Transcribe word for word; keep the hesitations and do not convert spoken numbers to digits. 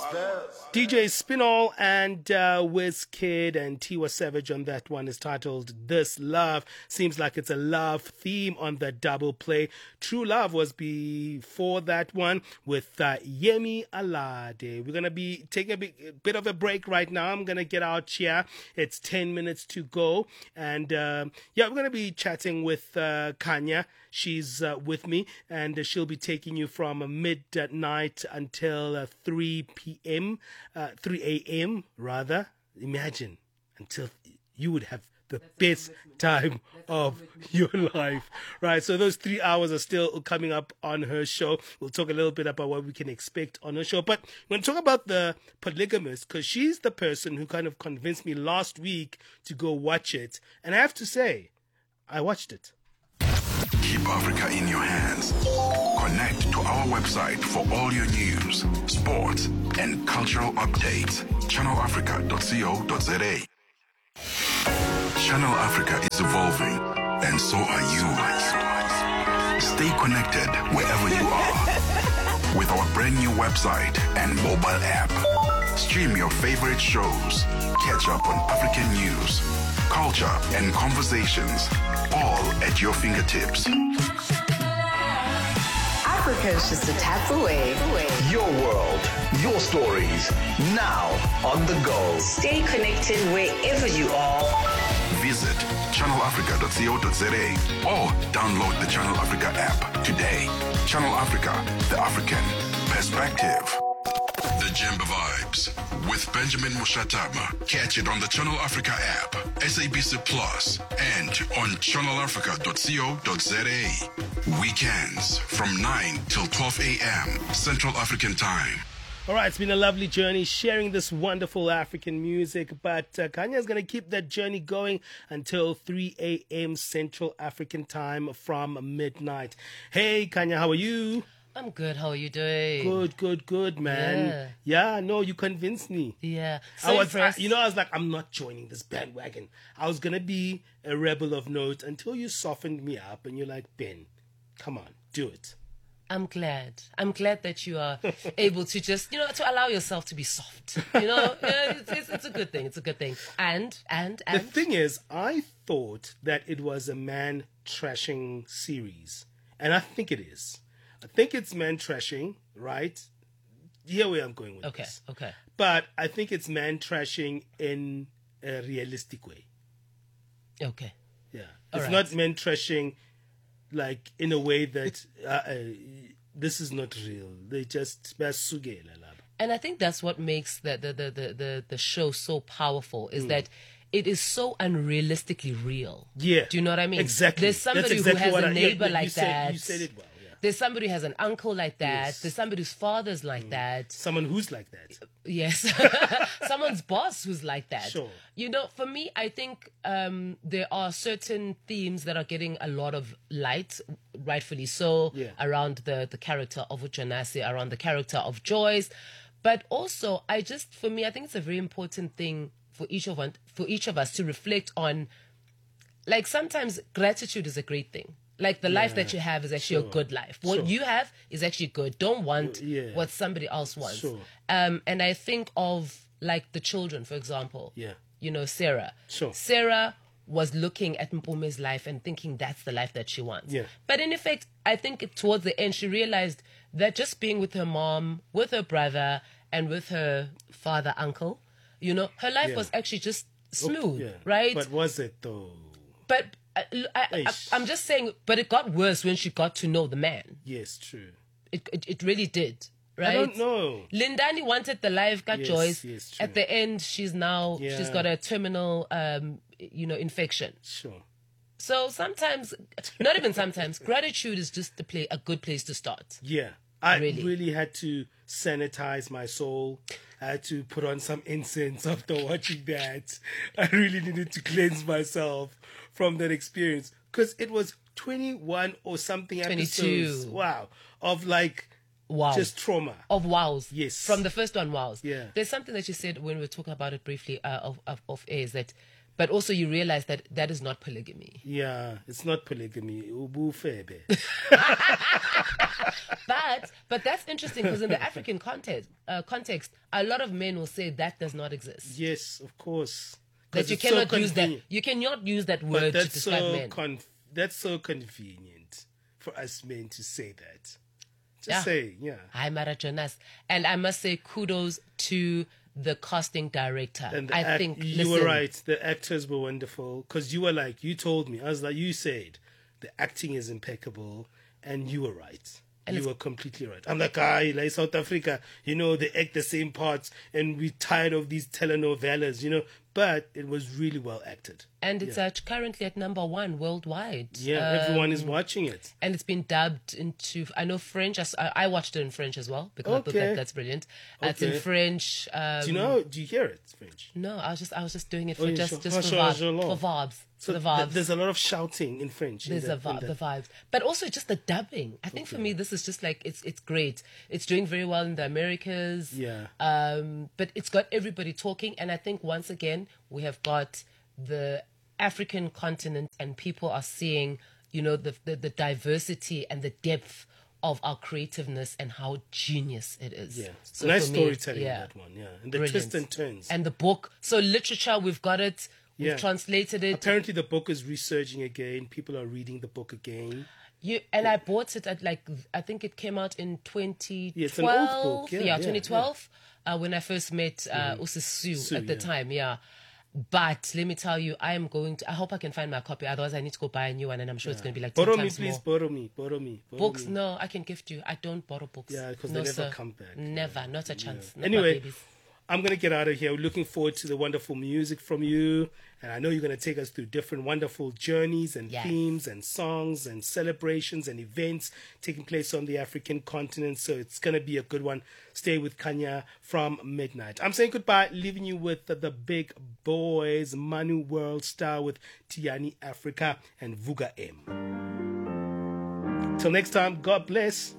D J Spinall and uh, Wizkid and Tiwa Savage on that one is titled This Love. Seems like it's a love theme on the double play. True Love was before that one with uh, Yemi Alade. We're going to be taking a bit, a bit of a break right now. I'm going to get out here. It's ten minutes to go. And uh, yeah, we're going to be chatting with uh, Kanya. She's uh, with me, and uh, she'll be taking you from uh, midnight until uh, three p.m., uh, three a.m. rather. Imagine, until you would have the best time of your life, right? So those three hours are still coming up on her show. We'll talk a little bit about what we can expect on her show. But we're going to talk about the Polygamist, because she's the person who kind of convinced me last week to go watch it. And I have to say, I watched it. Keep Africa in your hands. Connect to our website for all your news, sports, and cultural updates. channel africa dot co dot za. Channel Africa is evolving, and so are you. Stay connected wherever you are with our brand new website and mobile app. Stream your favorite shows, catch up on African news, culture, and conversations, all at your fingertips. Africa is just a tap away. Your world, your stories, now on the go. Stay connected wherever you are. Visit channel africa dot co dot za or download the Channel Africa app today. Channel Africa, the African perspective. The Jemba Vibes with Benjamin Mushatama. Catch it on the Channel Africa app, S A B C Plus, and on channel africa dot co dot za. Weekends from nine till twelve a.m. Central African Time. All right, it's been a lovely journey sharing this wonderful African music, but uh, Kanya is going to keep that journey going until three a.m. Central African Time from midnight. Hey, Kanya, how are you? I'm good. How are you doing? Good, good, good, man. Yeah, yeah no, you convinced me. Yeah. I was, I, you know, I was like, I'm not joining this bandwagon. I was going to be a rebel of note until you softened me up and you're like, Ben, come on, do it. I'm glad. I'm glad that you are able to just, you know, to allow yourself to be soft. You know, yeah, it's, it's, it's a good thing. It's a good thing. And, and, and. The thing is, I thought that it was a man trashing series. And I think it is. I think it's man trashing, right? Here where I'm going with okay, this. Okay, okay. But I think it's man trashing in a realistic way. Okay. Yeah. All it's right. not man trashing like in a way that uh, uh, this is not real. They just and I think that's what makes the the the the, the, the show so powerful is mm. that it is so unrealistically real. Yeah. Do you know what I mean? Exactly. There's somebody exactly who has a I, neighbor yeah, like you said, that. You said it well. Yeah. There's somebody who has an uncle like that. Yes. There's somebody whose father's like mm. that. Someone who's like that. Yes. Someone's boss who's like that. Sure. You know, for me, I think um, there are certain themes that are getting a lot of light, rightfully so, yeah. around the, the character of Ujanase, around the character of Joyce. But also, I just, for me, I think it's a very important thing for each of, for each of us to reflect on, like, sometimes gratitude is a great thing. Like, the yeah, life that you have is actually sure. a good life. What sure. you have is actually good. Don't want yeah. what somebody else wants. Sure. Um, and I think of, like, the children, for example. Yeah. You know, Sarah. Sure. Sarah was looking at Mpume's life and thinking that's the life that she wants. Yeah. But in effect, I think towards the end, she realized that just being with her mom, with her brother, and with her father, uncle, you know, her life yeah. was actually just smooth, okay, yeah. right? But was it, though? But I, I, I, I'm just saying, but it got worse when she got to know the man. Yes, true. It it, it really did, right? I don't know. Lindani wanted the life, got yes, Joyce. Yes, true. At the end, she's now, yeah. she's got a terminal, um, you know, infection. Sure. So sometimes, not even sometimes, gratitude is just the play, a good place to start. Yeah. I really. really had to sanitize my soul. I had to put on some incense after watching that. I really needed to cleanse myself from that experience. Because it was twenty-one or something twenty-two episodes. Wow. Of like, wow. just trauma. Of wows. Yes. From the first one, wows. Yeah. There's something that you said when we were talking about it briefly uh, of, of, of air is that But also you realize that that is not polygamy. Yeah, it's not polygamy. Ubufebe. But but that's interesting because in the African context, uh, context, a lot of men will say that does not exist. Yes, of course. That 'Cause you it's so cannot use that. convenient. You cannot use that But word to that's describe so men. con- that's so convenient for us men to say that. Just Yeah. say, yeah. Hi, Mara Jonas. And I must say kudos to the casting director. And the I act- think you were listen, right. The actors were wonderful because you were like, you told me. I was like, you said the acting is impeccable, and you were right. And you it's- were completely right. I'm like, ah, like South Africa, you know, they act the same parts, and we're tired of these telenovelas, you know. But it was really well acted. And it's at, currently at number one worldwide. Yeah, everyone is Um, watching it. And it's been dubbed into, I know French. I, s- I- I watched it in French as well because I thought Okay. that that's brilliant. Uh, It's in Okay. French. Um, Do you know? Do you hear it, French? No, I was just I was just doing it for Oh, you just, sure? just Oh, for, sure, vibes, sure, for no. vibes. So for the th- vibes. there's a lot of shouting in French. in There's the- a vi- in the vibes, but also just the dubbing. I think for me, this is just like it's it's great. It's doing very well in the Americas. Yeah. Um, but it's got everybody talking, and I think once again we have got the African continent, and people are seeing, you know, the the, the diversity and the depth of our creativeness and how genius it is. Yeah. So Nice for me, storytelling yeah. in that one, yeah. And the Brilliant. twists and turns. And the book. So literature, we've got it. We've Yeah. translated it. Apparently the book is resurging again. People are reading the book again. You and I bought it at like I think it came out in twenty twelve. Yeah, it's an old book. Yeah, yeah, twenty twelve. Uh, when I first met uh, Usis Sue Sue, at the yeah. time, yeah. But let me tell you, I am going to. I hope I can find my copy. Otherwise, I need to go buy a new one, and I'm sure it's going to be like ten Borrow me, times please. more. Borrow me. Borrow me. Borrow Books? me. No, I can gift you. I don't borrow books. Yeah, 'cause no, they never sir. come back. Never, not a chance. Not my Anyway, babies. I'm going to get out of here. We're looking forward to the wonderful music from you. And I know you're going to take us through different wonderful journeys and Yes. themes and songs and celebrations and events taking place on the African continent. So it's going to be a good one. Stay with Kanya from midnight. I'm saying goodbye, leaving you with the, the big boys, Manu World Star with Tiani Africa and Vuga M. Till next time, God bless.